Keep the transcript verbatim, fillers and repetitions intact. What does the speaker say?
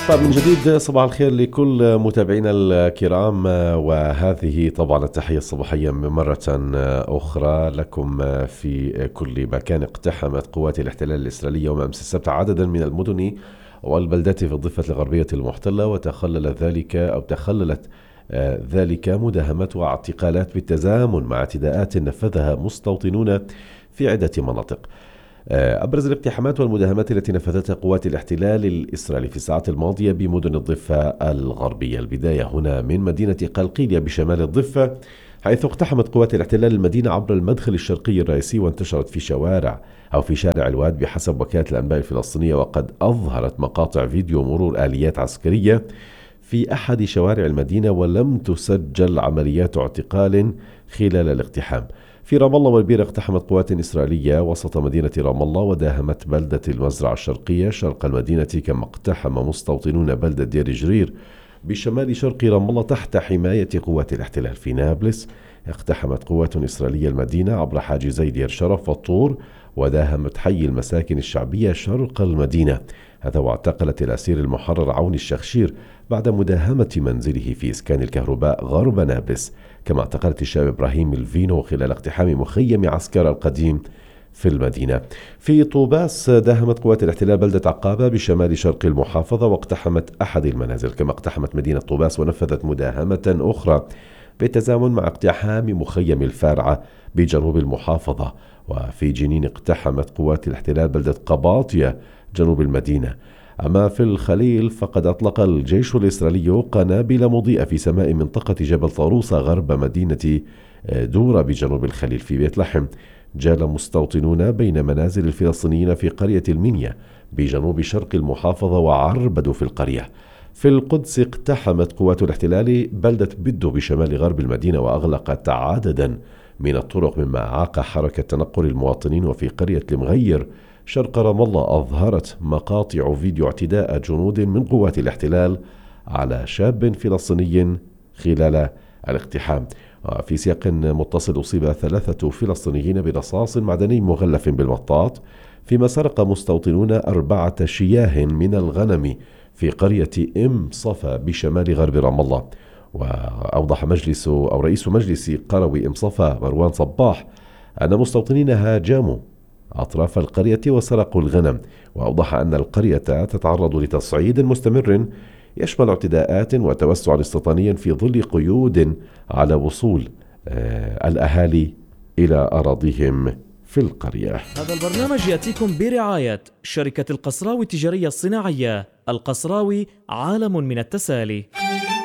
طيب من جديد صباح الخير لكل متابعينا الكرام، وهذه طبعا التحية الصباحية مرة أخرى لكم في كل مكان. اقتحمت قوات الاحتلال الإسرائيلية يوم أمس السبت عددا من المدن والبلدات في الضفة الغربية المحتلة، وتخلل ذلك أو تخللت ذلك مداهمات واعتقالات بالتزامن مع اعتداءات نفذها مستوطنون في عدة مناطق. أبرز الاقتحامات والمداهمات التي نفذتها قوات الاحتلال الإسرائيلي في الساعات الماضية بمدن الضفة الغربية. البداية هنا من مدينة قلقيلية بشمال الضفة، حيث اقتحمت قوات الاحتلال المدينة عبر المدخل الشرقي الرئيسي وانتشرت في شوارع أو في شارع الواد بحسب وكالة الأنباء الفلسطينية، وقد أظهرت مقاطع فيديو مرور آليات عسكرية في أحد شوارع المدينة، ولم تسجل عمليات اعتقال خلال الاقتحام. في رام الله والبيرة اقتحمت قوات إسرائيلية وسط مدينة رام الله وداهمت بلدة المزرعة الشرقية شرق المدينة، كما اقتحم مستوطنون بلدة دير جرير بشمال شرق رام الله تحت حماية قوات الاحتلال. في نابلس اقتحمت قوات إسرائيلية المدينة عبر حاجزي دير شرف والطور وداهمت حي المساكن الشعبية شرق المدينة، هذا واعتقلت الأسير المحرر عون الشخشير بعد مداهمة منزله في إسكان الكهرباء غرب نابلس، كما اعتقلت الشاب إبراهيم الفينو خلال اقتحام مخيم عسكر القديم في المدينة. في طوباس داهمت قوات الاحتلال بلدة عقابة بشمال شرق المحافظة واقتحمت أحد المنازل، كما اقتحمت مدينة طوباس ونفذت مداهمة أخرى بالتزامن مع اقتحام مخيم الفارعة بجنوب المحافظة. وفي جنين اقتحمت قوات الاحتلال بلدة قباطية جنوب المدينة. أما في الخليل فقد أطلق الجيش الإسرائيلي قنابل مضيئة في سماء منطقة جبل طاروسة غرب مدينة دورة بجنوب الخليل. في بيت لحم جال مستوطنون بين منازل الفلسطينيين في قرية المنيا بجنوب شرق المحافظة وعربدوا في القرية. في القدس اقتحمت قوات الاحتلال بلدة بدو بشمال غرب المدينة وأغلقت عددا من الطرق مما أعاق حركة تنقل المواطنين. وفي قرية المغير شرق رام الله أظهرت مقاطع فيديو اعتداء جنود من قوات الاحتلال على شاب فلسطيني خلال الاقتحام. في سياق متصل أصيب ثلاثة فلسطينيين برصاص معدني مغلف بالمطاط فيما سرق مستوطنون أربعة شياه من الغنم في قرية إم صفا بشمال غرب رام الله. وأوضح مجلس أو رئيس مجلس قروي إم صفا مروان صباح أن مستوطنين هاجموا أطراف القرية وسرقوا الغنم، وأوضح أن القرية تتعرض لتصعيد مستمر يشمل اعتداءات وتوسعا استيطانيا في ظل قيود على وصول آه الأهالي إلى أراضيهم في القرية. هذا البرنامج يأتيكم برعاية شركة القصراوي التجارية الصناعية. القصراوي عالم من التسالي.